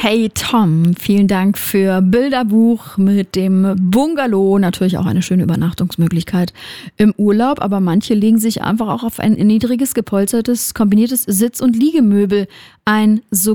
Hey Tom, vielen Dank für Bilderbuch mit dem Bungalow. Natürlich auch eine schöne Übernachtungsmöglichkeit im Urlaub, aber manche legen sich einfach auch auf ein niedriges, gepolstertes, kombiniertes Sitz- und Liegemöbel ein. So